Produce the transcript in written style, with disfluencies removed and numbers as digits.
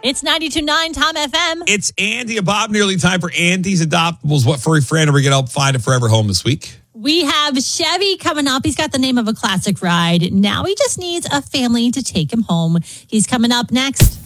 It's 92.9 Tom FM. It's Andy and Bob. Nearly time for Andy's Adoptables. What furry friend are we going to help find a forever home this week? We have Chevy coming up. He's got the name of a classic ride. Now he just needs a family to take him home. He's coming up next.